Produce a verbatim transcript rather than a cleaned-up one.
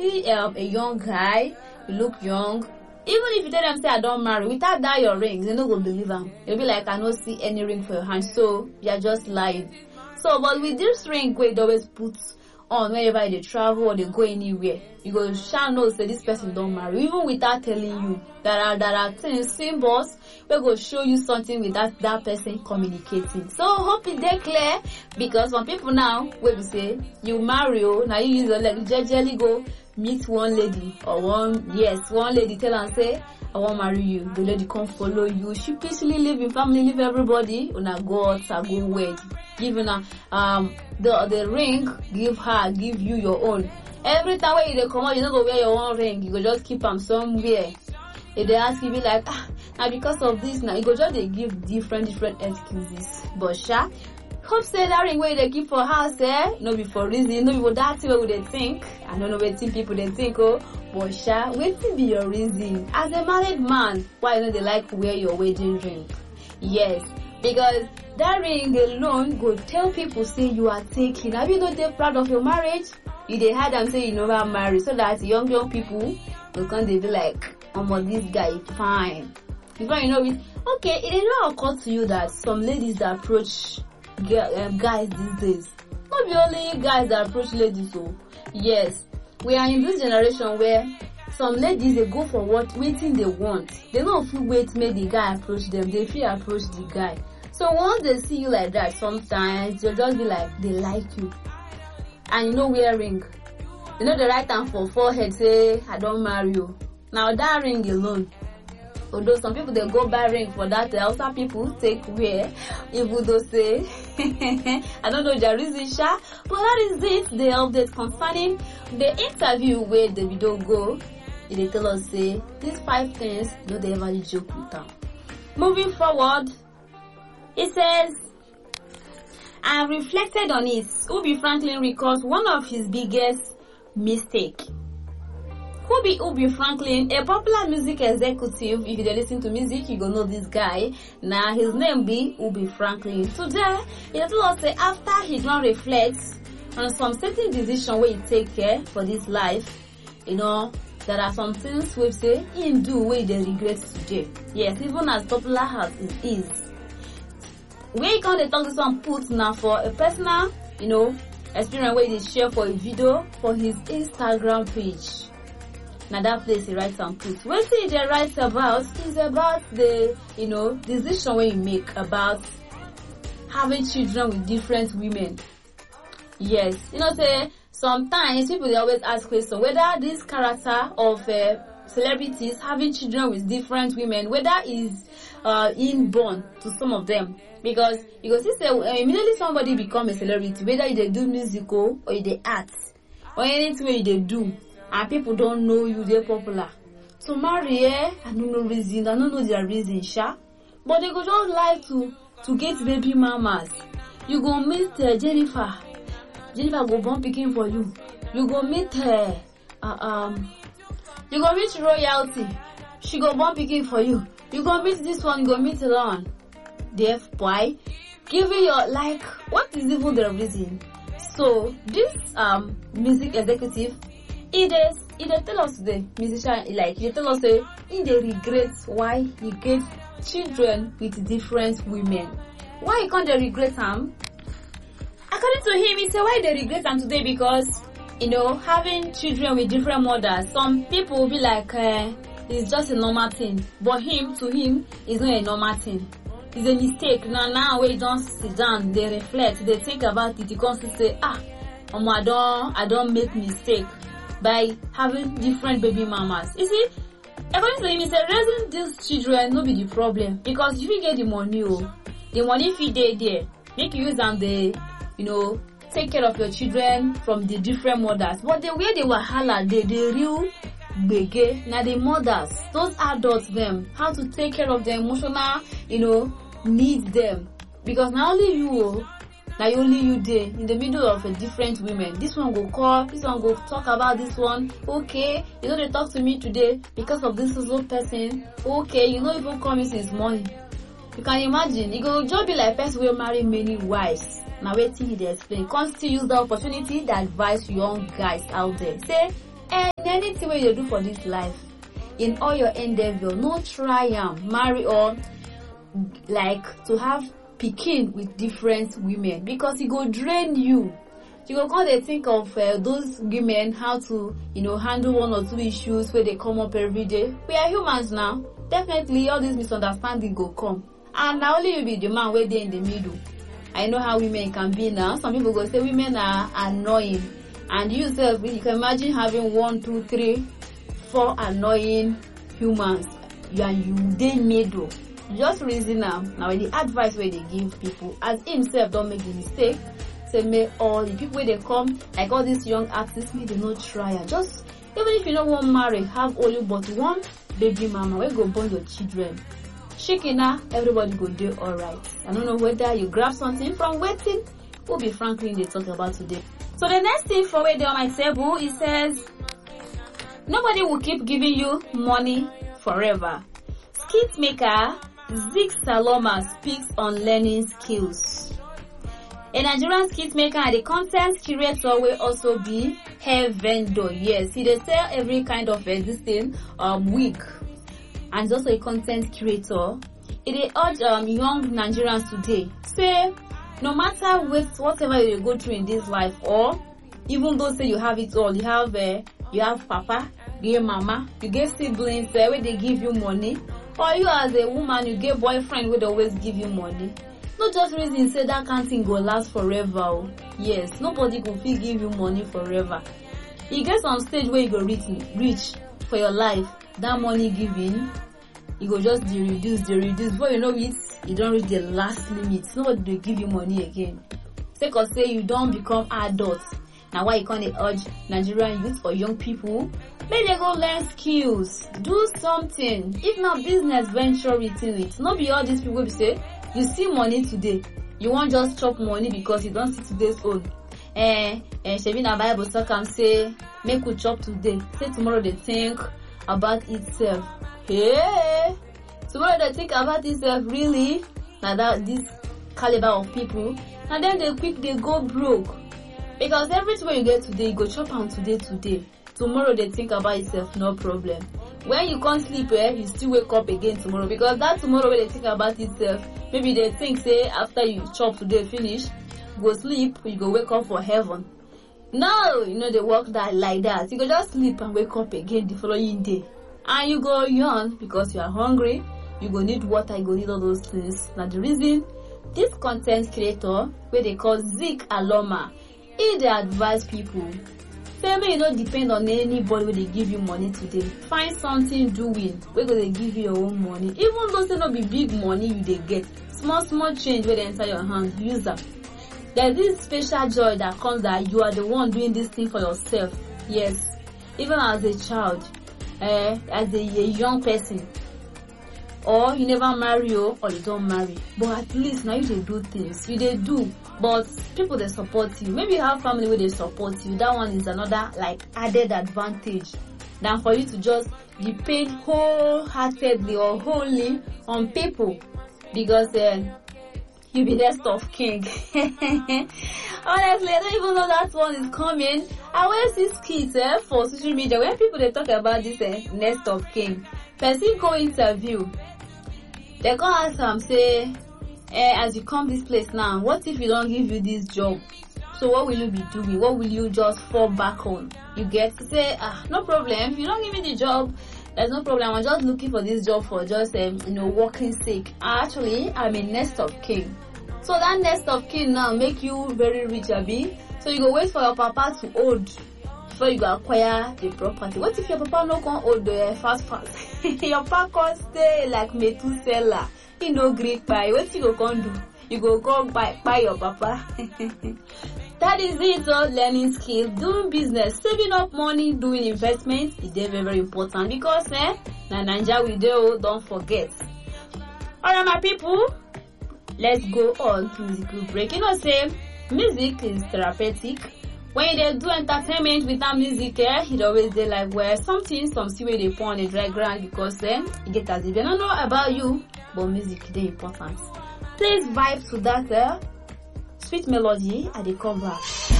see um, a young guy, you look young, even if you tell them say I don't marry, without that your rings, they no go believe them. They'll be like, I don't see any ring for your hand, so you're just lying. So, but with this ring, where they always put on whenever they travel or they go anywhere, you go shall know say this person don't marry, even without telling you. There are there are things, symbols we go show you something with that that person communicating. So hope it dey clear, because some people now when we say you marry, oh, now you use your leg, jejely go meet one lady or one yes one lady tell and say I want marry you. The lady come follow you. She peacefully live in family, live everybody. Una go out, go wed. Give her um the the ring. Give her, give you your own. Every time when you come out, you don't go wear your own ring. You go just keep them somewhere. If they ask you, be like, ah, now because of this, now you go just they give different different excuses. But sha, hope say that ring where they keep for house, eh? No be for reason, no be for that way they think. I don't know what people they think, oh. But sha, wetin be your reason? As a married man, why you know they like wear your wedding ring? Yes, because that ring alone go tell people say you are taking. Have you not they proud of your marriage? You they had them say you never marry, so that young young people will come they be like, oh my, this guy is fine. Before you know it, okay, it did not occur to you that some ladies that approach um, guys these days, not be only guys that approach ladies, so yes. We are in this generation where some ladies they go for what waiting they want. They don't feel wait make the guy approach them. They feel approach the guy. So once they see you like that, sometimes they'll just be like they like you, and you know wear ring. You know the right hand for forehead say I don't marry you. Now that ring alone. Although some people they go buy ring for that, also people take wear. Even though say I don't know the reason, sha, but that is it. The update concerning the interview where the video go. They tell us say these five things do they ever joke with them. Moving forward, it says, I reflected on it. Ubi Franklin recalls one of his biggest mistakes. Ubi Ubi Franklin, a popular music executive. If you listen to music, you gonna know this guy. Now his name be Ubi Franklin. Today, he told us say after he gonna reflect on some certain decision where he take care for this life, you know, there are some things we say he do where they regret today. Yes, even as popular as it is. Where you can talk this one put now for a personal, you know, experience where they share for a video for his Instagram page. Now that place he writes and puts. What he they writes about is about the, you know, decision when you make about having children with different women. Yes, you know, say sometimes people they always ask questions whether this character of uh, celebrities having children with different women, whether is uh, inborn to some of them. Because you go see say uh, immediately somebody become a celebrity, whether they do musical or they art or anything they do. And people don't know you, they're popular. So marry, eh? I don't know reason, I don't know their reason, sha. But they go just like to to get baby mamas. You go meet uh, Jennifer. Jennifer go born picking for you. You go meet her. Uh, uh, um. You go meet royalty. She go born picking for you. You go meet this one. You go meet Ron. Deaf boy, giving your like. What is even the reason? So this um music executive. He does, he does tell us the musician, like, he tell us say, he dey regret why he gets children with different women. Why he can't they regret him? According to him, he said why they regret him today because, you know, having children with different mothers, some people will be like, uh, it's just a normal thing. But him, to him, it's not a normal thing. It's a mistake. Now, now, when you don't sit down, they reflect, they think about it, you can't say, ah, um, I don't, I don't make mistake by having different baby mamas. You see, according to him, he said raising these children no be the problem because if you get the money, oh, the money if you dey there, make you use and the, you know, take care of your children from the different mothers. But the way they wahala, they the real gbege, now the mothers, those adults, them how to take care of their emotional, you know, needs them because not only you. Oh, now only you there in the middle of a different women. This one go call, this one go talk about this one. Okay, you know they talk to me today because of this little person. Okay, you know even coming since morning. You can imagine, you go just be like person will marry many wives. Now waiting he they explain. Can't still use the opportunity to advise young guys out there. Say And anything wey you do for this life, in all your endeavor, no try am marry or like to have pikin with different women, because e go drain you. You go come dey think of uh, those women, how to, you know, handle one or two issues where they come up every day. We are humans now. Definitely all this misunderstanding go come. And now only you be the man where they in the middle. I know how women can be now. Some people go say women are annoying. And you yourself, you can imagine having one, two, three, four annoying humans. You and you they middle. Just reason now. Now the advice where they give people, as himself don't make the mistake. Say may all the people where they come, like all these young artists, may they not try it. Just even if you don't want marry, have only but one baby mama, where go born your children. Shikina, everybody go do alright. I don't know whether you grab something from waiting. We'll be Franklin they talk about today. So the next thing for where they on my table, it says nobody will keep giving you money forever. Skit maker Zik Saloma speaks on learning skills. A Nigerian skit maker and a content curator will also be hair vendor. Yes, he they sell every kind of uh, this thing, um, wig, and also a content curator. It is urge um young Nigerians today say no matter what whatever you go through in this life, or even though say you have it all, you have uh, you have papa, you have mama, you get siblings uh, where they give you money, or you as a woman you get boyfriend where they always give you money. No just reason say that can't thing go last forever. Oh. Yes, nobody go fit give you money forever. You get some stage where you go reach reach for your life, that money giving, you go just de reduce, de reduce. Before you know it, you don't reach the last limit. Nobody will give you money again. Say cause say you don't become adults. Now why you can't urge Nigerian youth or young people, may they go learn skills, do something. If not business venture within it. Not be all these people will say you see money today, you won't just chop money because you don't see today's own. Eh, eh, Shevina Bible talk and say, make we chop today. Say tomorrow they think about itself. Hey, tomorrow they think about itself really. Now that this caliber of people, and then they quick they go broke. Because everything you get today, you go chop on today, today. Tomorrow they think about itself, no problem. When you can't sleep, eh, you still wake up again tomorrow. Because that tomorrow when they think about itself, maybe they think, say, after you chop today, finish, go sleep, you go wake up for heaven. No, you know, they work that like that. You go just sleep and wake up again the following day. And you go yawn because you are hungry. You go need water, you go need all those things. Now the reason, this content creator, where they call Zik Aloma, he they advise people. Say, may you not depend on anybody when they give you money today. Find something doing where they give you your own money. Even though they not be big money you they get. Small, small change where they enter your hand. Use them. There's this special joy that comes that you are the one doing this thing for yourself. Yes. Even as a child, eh, as a, a young person. Or you never marry or you don't marry. But at least now you they do things. You they do. But people they support you. Maybe you have family where they support you. That one is another like added advantage than for you to just depend wholeheartedly or wholly on people, because uh, you be next of king. Honestly, I don't even know that one is coming. I always see skits eh, for social media when people they talk about this uh, next of king. Person go interview. They go ask them say, eh, as you come this place now, what if you don't give you this job? So what will you be doing? What will you just fall back on? You get to say, ah, no problem. If you don't give me the job, there's no problem. I'm just looking for this job for just, um, you know, working sake. Actually, I'm a nest of king. So that nest of king now make you very rich, Abi. So you go wait for your papa to old before you go acquire the property. What if your papa no can hold the fast fast? Your papa can stay like Methuselah. He no Greek buy. What you go can do? You go go buy buy your papa. That is it. So learning skills, doing business, saving up money, doing investment is very very important, because eh, na Naija we do. Don't forget. Alright, my people, let's go on to musical break. You know, say music is therapeutic. When they do entertainment without music, eh, it always they like where something, some see where they put on the dry ground, because eh, you get as if they don't know about you, but music is important. Please vibe to that eh, sweet melody at the cover.